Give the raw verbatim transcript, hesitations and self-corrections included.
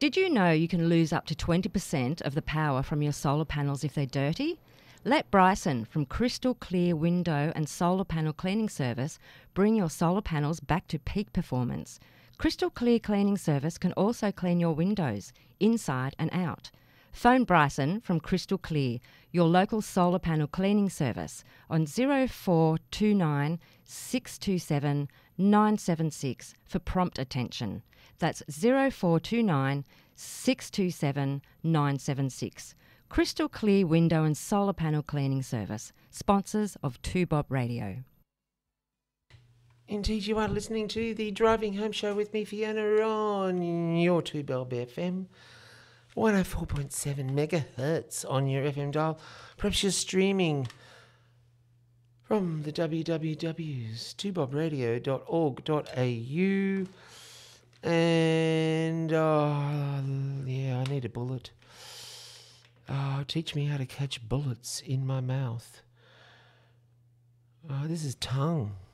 Did you know you can lose up to twenty percent of the power from your solar panels if they're dirty? Let Bryson from Crystal Clear Window and Solar Panel Cleaning Service bring your solar panels back to peak performance. Crystal Clear Cleaning Service can also clean your windows, inside and out. Phone Bryson from Crystal Clear, your local solar panel cleaning service, on zero four two nine, six two seven, nine seven six for prompt attention. That's zero four two nine, six two seven, nine seven six. Crystal Clear Window and Solar Panel Cleaning Service, sponsors of two Bob Radio. Indeed, you are listening to the Driving Home Show with me, Fiona, on your two Bob F M. one oh four point seven megahertz on your F M dial. Perhaps you're streaming from the w w w's two bob radio dot org dot a u. And, oh, yeah, I need a bullet. Oh, teach me how to catch bullets in my mouth. Oh, this is tongue.